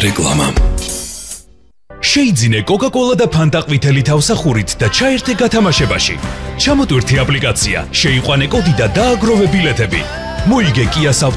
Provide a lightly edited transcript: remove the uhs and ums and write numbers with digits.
რეკლამა. შეიძინე Coca-Cola და Fanta ყვითელი თავსახურით და ჩაერთე გათამაშებაში. ჩამოტვირთი აპლიკაცია, შეიყვანე კოდი და დააგროვე ბილეთები. მოიგე Kia